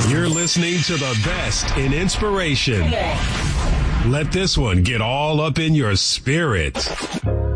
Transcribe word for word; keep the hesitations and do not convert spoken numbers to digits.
You're listening to the best in inspiration. Let this one get all up in your spirit.